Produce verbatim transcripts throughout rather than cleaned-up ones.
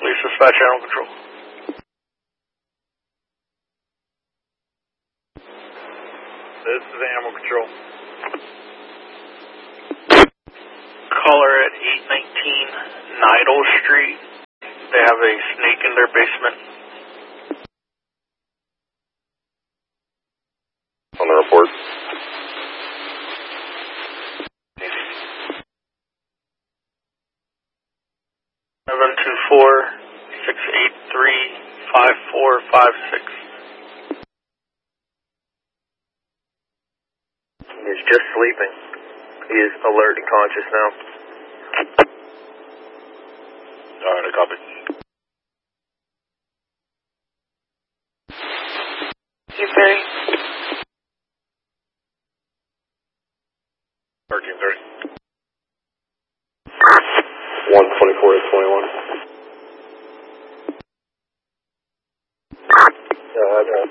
Police Dispatch, Animal Control. This is Animal Control. Caller at eight nineteen Nidal Street. They have a snake in their basement. On the report. seven two four, six eight three, five four five six. He's just sleeping. He is alert and conscious now. Alright, I copy. You Barry? thirteen thirty. one twenty-four to twenty-one. Uh, no.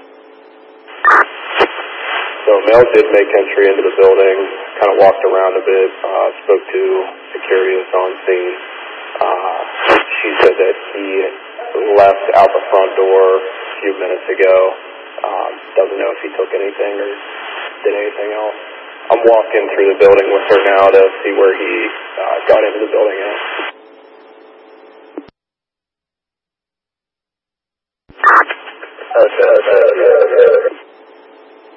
So male did make entry into the building, kind of walked around a bit, uh, spoke to security that's on scene. Uh, she said that he left out the front door a few minutes ago. Um, doesn't know if he took anything or did anything else. I'm walking through the building with her now to see where he uh, got into the building at.